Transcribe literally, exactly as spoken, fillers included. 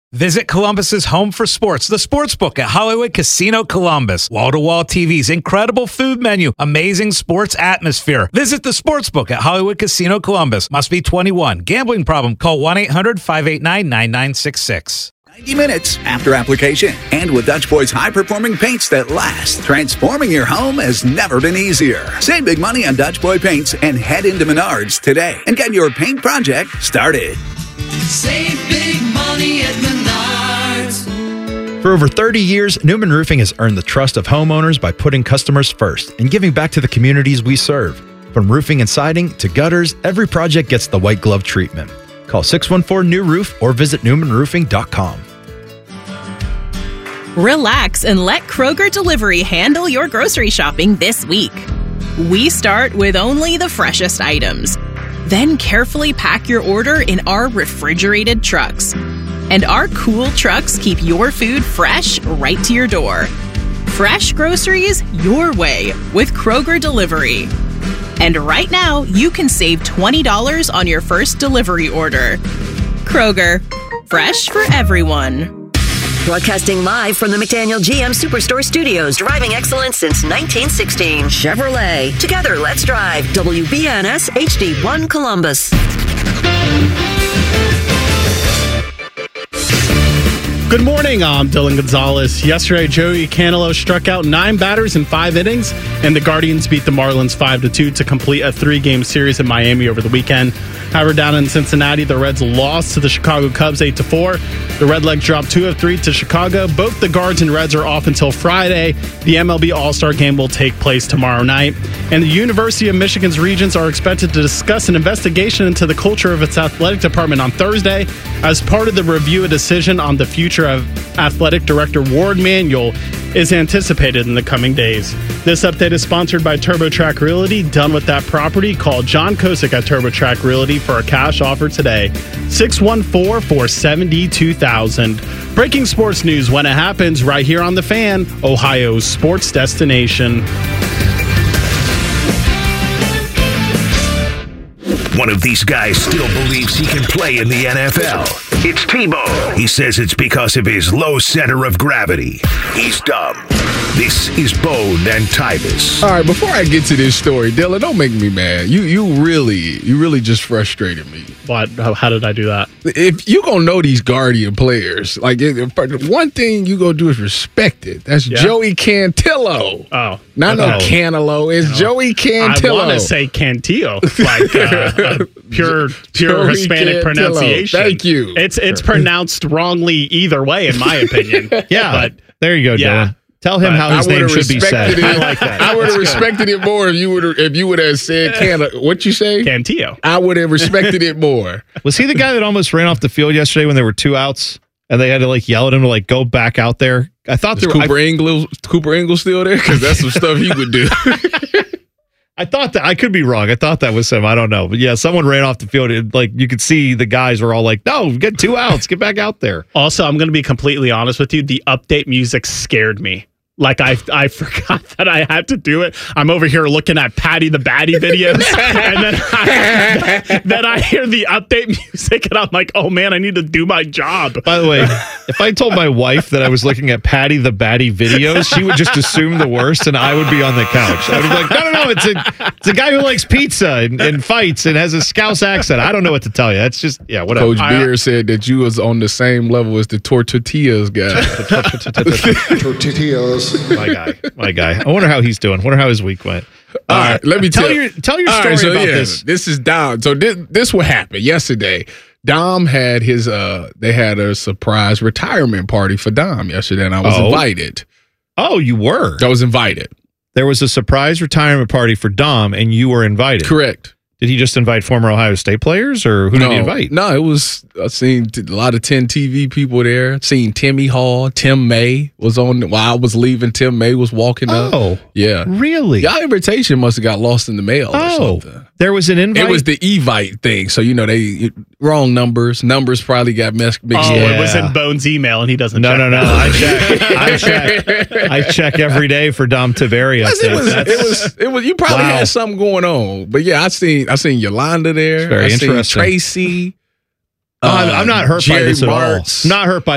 Visit Columbus's home for sports, the Sportsbook at Hollywood Casino Columbus. Wall-to-wall T Vs, incredible food menu, amazing sports atmosphere. Visit the Sportsbook at Hollywood Casino Columbus. Must be twenty-one. Gambling problem? Call one eight hundred five eight nine nine nine six six. ninety minutes after application. And with Dutch Boy's high-performing paints that last, transforming your home has never been easier. Save big money on Dutch Boy paints and head into Menards today and get your paint project started. Save big money at Menards. For over thirty years, Newman Roofing has earned the trust of homeowners by putting customers first and giving back to the communities we serve. From roofing and siding to gutters, every project gets the white glove treatment. Call six one four, new roof or visit newman roofing dot com. Relax and let Kroger Delivery handle your grocery shopping this week. We start with only the freshest items. Then carefully pack your order in our refrigerated trucks. And our cool trucks keep your food fresh right to your door. Fresh groceries your way with Kroger Delivery. And right now, you can save twenty dollars on your first delivery order. Kroger, fresh for everyone. Broadcasting live from the McDaniel G M Superstore Studios, driving excellence since nineteen sixteen. Chevrolet. Together, let's drive. W B N S H D one Columbus. Good morning, I'm Dylan Gonzalez. Yesterday, Joey Canelo struck out nine batters in five innings, and the Guardians beat the Marlins five to two to complete a three-game series in Miami over the weekend. However, down in Cincinnati, the Reds lost to the Chicago Cubs eight to four. The Redlegs dropped two of three to Chicago. Both the Guards and Reds are off until Friday. The M L B All-Star Game will take place tomorrow night. And the University of Michigan's regents are expected to discuss an investigation into the culture of its athletic department on Thursday. As part of the review, a decision on the future of Athletic Director Ward Manuel is anticipated in the coming days. This update is sponsored by TurboTrack Realty. Done with that property? Call John Kosick at TurboTrack Realty for a cash offer today. six one four, four seven two, thousand. Breaking sports news when it happens right here on The Fan, Ohio's sports destination. One of these guys still believes he can play in the N F L. It's Tebow. He says it's because of his low center of gravity. He's dumb. This is Bone and Tyvis. All right, before I get to this story, Dylan, don't make me mad. You you really, you really just frustrated me. What? How, how did I do that? If you gonna know these Guardian players, like if, one thing you gonna do is respect it. That's yeah. Joey Cantillo. Oh, not no Canelo. It's no. Joey Cantillo. I want to say Cantillo, like uh, pure pure Joey Hispanic Cantillo. pronunciation. Thank you. It's it's pronounced wrongly either way, in my opinion. yeah, but there you go, yeah. Dylan. Tell him how his name should be said. It. I like that. I would have respected it more if you would if you would have said Can. What you say? Cantillo. I would have respected it more. Was he the guy that almost ran off the field yesterday when there were two outs and they had to like yell at him to like go back out there? I thought Is there Cooper were, Ingle Cooper Ingle still there because that's some stuff he would do. I thought that I could be wrong. I thought that was him. I don't know, but yeah, someone ran off the field. And, like you could see the guys were all like, "No, get two outs, get back out there." Also, I'm going to be completely honest with you. The update music scared me. Like, I I forgot that I had to do it. I'm over here looking at Patty the Batty videos, and then I, then I hear the update music, and I'm like, oh, man, I need to do my job. By the way, if I told my wife that I was looking at Patty the Batty videos, she would just assume the worst, and I would be on the couch. I would be like, no, no, no, it's a, it's a guy who likes pizza and, and fights and has a Scouse accent. I don't know what to tell you. That's just, yeah, whatever. Coach I, Beer said that you was on the same level as the Tortillas guy. Tortillas. My guy, my guy. I wonder how he's doing. I wonder how his week went. All uh, right, let me tell, tell your tell your all story right, so about yeah, this. This is Dom. So this this what happened yesterday. Dom had his uh they had a surprise retirement party for Dom yesterday, and I was oh. invited. Oh, you were? I was invited. There was a surprise retirement party for Dom, and you were invited. Correct. Did he just invite former Ohio State players, or who no, did he invite? No, it was, I seen a lot of ten T V people there. I seen Timmy Hall, Tim May was on, while I was leaving, Tim May was walking up. Oh, yeah. Really? Y'all invitation must have got lost in the mail oh, or something. There was an invite? It was the Evite thing. So, you know, they, wrong numbers. Numbers probably got messed mixed oh, up. It was in Bones' email, and he doesn't no, check No, no, that. no. I check. I check. I check every day for Dom Tavares. It was, it was, it was, you probably wow. had something going on. But yeah, I seen, I seen Yolanda there. Very I interesting. Seen Tracy. Oh, I'm, I'm not hurt Jerry by this at Martz. all. Not hurt by